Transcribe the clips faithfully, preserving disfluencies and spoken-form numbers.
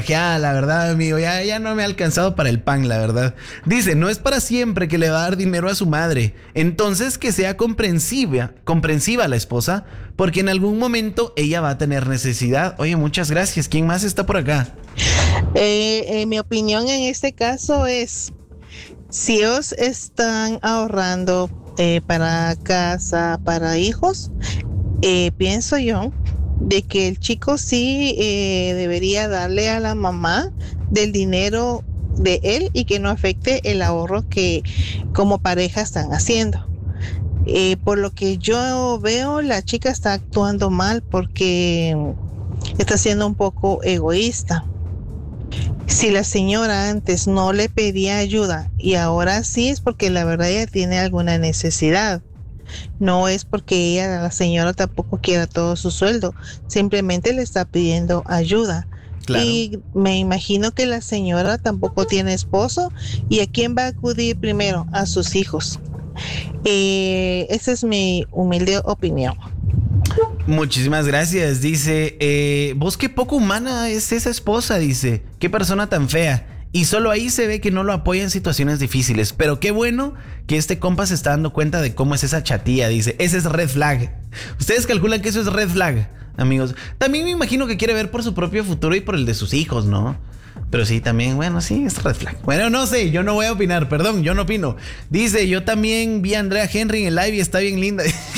cangrejada, la verdad, amigo. Ya, ya no me ha alcanzado para el pan, la verdad. Dice, no es para siempre que le va a dar dinero a su madre. Entonces que sea comprensiva, comprensiva la esposa, porque en algún momento ella va a tener necesidad. Oye, muchas gracias. ¿Quién más está por acá? Eh, eh, mi opinión en este caso es, si ellos están ahorrando eh, para casa, para hijos, eh, pienso yo de que el chico sí eh, debería darle a la mamá del dinero de él y que no afecte el ahorro que como pareja están haciendo. Eh, por lo que yo veo, la chica está actuando mal porque está siendo un poco egoísta. Si la señora antes no le pedía ayuda y ahora sí, es porque la verdad ella tiene alguna necesidad. No es porque ella, la señora, tampoco quiera todo su sueldo, simplemente le está pidiendo ayuda. Claro. Y me imagino que la señora tampoco tiene esposo, y ¿a quién va a acudir primero? A sus hijos. Eh, esa es mi humilde opinión. Muchísimas gracias. Dice, eh, vos qué poco humana es esa esposa, dice, qué persona tan fea. Y solo ahí se ve que no lo apoya en situaciones difíciles. Pero qué bueno que este compa se está dando cuenta de cómo es esa chatía. Dice, ese es red flag. Ustedes calculan que eso es red flag, amigos. También me imagino que quiere ver por su propio futuro y por el de sus hijos, ¿no? Pero sí, también, bueno, sí, es red flag. Bueno, no sé, yo no voy a opinar, perdón, yo no opino. Dice, yo también vi a Andrea Henry en el live y está bien linda.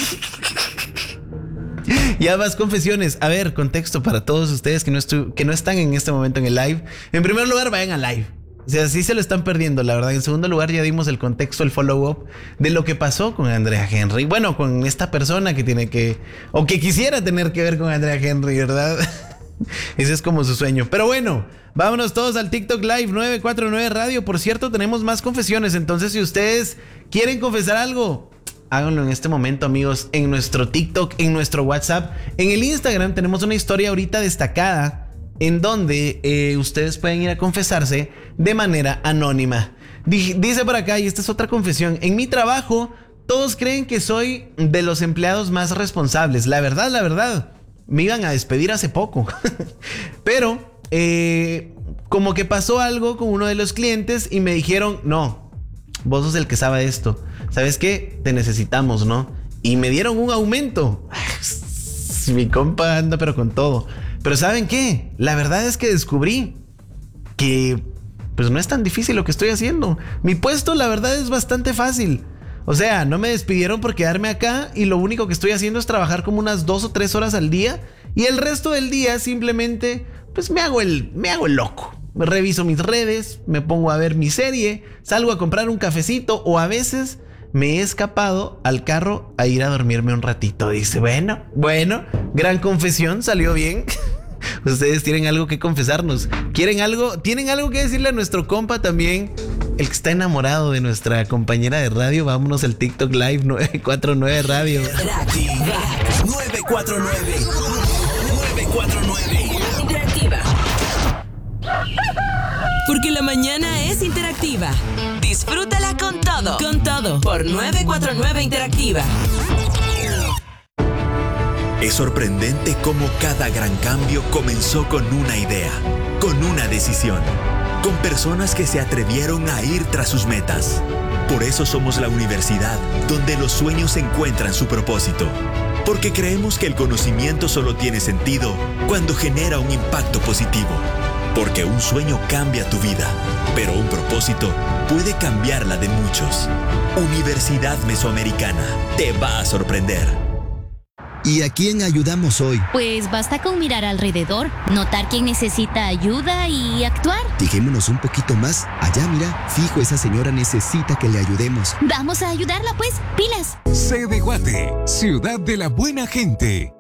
Ya más confesiones. A ver, contexto para todos ustedes que no, estu- que no están en este momento en el live. En primer lugar, vayan al live. O sea, sí se lo están perdiendo, la verdad. En segundo lugar, ya dimos el contexto, el follow-up de lo que pasó con Andrea Henry. Bueno, con esta persona que tiene que... o que quisiera tener que ver con Andrea Henry, ¿verdad? Ese es como su sueño. Pero bueno, vámonos todos al TikTok Live nueve cuatro nueve Radio. Por cierto, tenemos más confesiones. Entonces, si ustedes quieren confesar algo, háganlo en este momento, amigos, en nuestro TikTok, en nuestro WhatsApp. En el Instagram tenemos una historia ahorita destacada en donde eh, ustedes pueden ir a confesarse de manera anónima. Dice por acá, y esta es otra confesión, en mi trabajo todos creen que soy de los empleados más responsables. La verdad, la verdad, me iban a despedir hace poco. Pero eh, como que pasó algo con uno de los clientes y me dijeron, no, vos sos el que sabe esto. ¿Sabes qué? Te necesitamos, ¿no? Y me dieron un aumento. Mi compa anda pero con todo. Pero ¿saben qué? La verdad es que descubrí que pues no es tan difícil lo que estoy haciendo. Mi puesto, la verdad, es bastante fácil. O sea, no me despidieron por quedarme acá y lo único que estoy haciendo es trabajar como unas dos o tres horas al día y el resto del día simplemente pues me hago el, me hago el loco. Me reviso mis redes, me pongo a ver mi serie, salgo a comprar un cafecito o a veces me he escapado al carro a ir a dormirme un ratito. Dice, bueno, bueno, gran confesión, salió bien. Ustedes tienen algo que confesarnos. ¿Quieren algo? ¿Tienen algo que decirle a nuestro compa también? El que está enamorado de nuestra compañera de radio. Vámonos al TikTok Live nueve cuatro nueve Radio. nueve cuatro nueve nueve cuatro nueve Interactiva. Porque la mañana es interactiva. Disfrútala con todo. Con todo. Por nueve cuatro nueve Interactiva. Es sorprendente cómo cada gran cambio comenzó con una idea, con una decisión, con personas que se atrevieron a ir tras sus metas. Por eso somos la universidad donde los sueños encuentran su propósito. Porque creemos que el conocimiento solo tiene sentido cuando genera un impacto positivo. Porque un sueño cambia tu vida, pero un propósito puede cambiar la de muchos. Universidad Mesoamericana te va a sorprender. ¿Y a quién ayudamos hoy? Pues basta con mirar alrededor, notar quién necesita ayuda y actuar. Fijémonos un poquito más. Allá, mira, fijo, esa señora necesita que le ayudemos. Vamos a ayudarla, pues, pilas. C de Guate, ciudad de la buena gente.